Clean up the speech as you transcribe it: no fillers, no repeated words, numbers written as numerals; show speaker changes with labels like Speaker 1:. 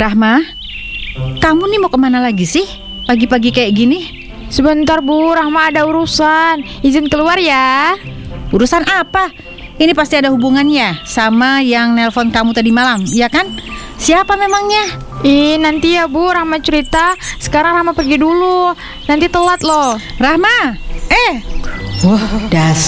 Speaker 1: Rahma, kamu nih mau kemana lagi sih? Pagi-pagi kayak gini?
Speaker 2: Sebentar Bu, Rahma ada urusan. Izin keluar ya.
Speaker 1: Urusan apa? Ini pasti ada hubungannya sama yang nelpon kamu tadi malam, ya kan? Siapa memangnya?
Speaker 2: Nanti ya Bu, Rahma cerita. Sekarang Rahma pergi dulu. Nanti telat loh.
Speaker 1: Rahma, wah, dasar